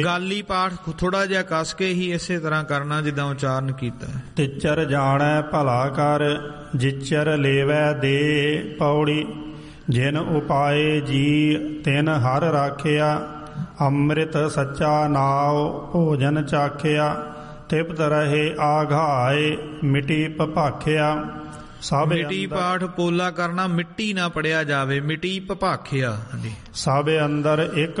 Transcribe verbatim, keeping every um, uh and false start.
ਗਾਲੀ ਪਾਠ ਥੋੜਾ ਜਿਹਾ ਕੱਸ ਕੇ ਹੀ ਇਸੇ ਤਰ੍ਹਾਂ ਕਰਨਾ ਜਿੱਦਾਂ ਉਚਾਰਨ ਕੀਤਾ। ਤਿਚਰ ਜਾਣੈ ਭਲਾ ਕਰ ਜਿਚਰ ਲੇਵੈ ਦੇ ਪੌੜੀ, ਜਿਨ ਉਪਾਏ ਜੀ ਤਿਨ ਹਰ ਰਾਖਿਆ, ਅੰਮ੍ਰਿਤ ਸੱਚਾ ਨਾਉ ਭੋਜਨ ਚਾਖਿਆ, ਤ੍ਰਿਪਤ ਰਹੇ ਆਘਾਏ ਮਿਟੀ ਭਪਾਖਿਆ। ਸਭ ਮਿੱਟੀ ਪਾਠ ਪੋਲਾ ਕਰਨਾ, ਮਿੱਟੀ ਨਾ ਪੜਿਆ ਜਾਵੇ, ਮਿੱਟੀ ਭਪਾਖਿਆ। ਸਭ ਅੰਦਰ ਇੱਕ